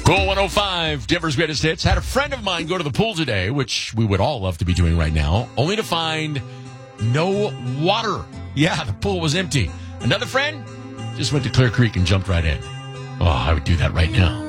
Cool 105, Denver's greatest hits. Had a friend of mine go to the pool today, which we would all love to be doing right now, only to find no water. Yeah, the pool was empty. Another friend just went to Clear Creek and jumped right in. Oh, I would do that right now.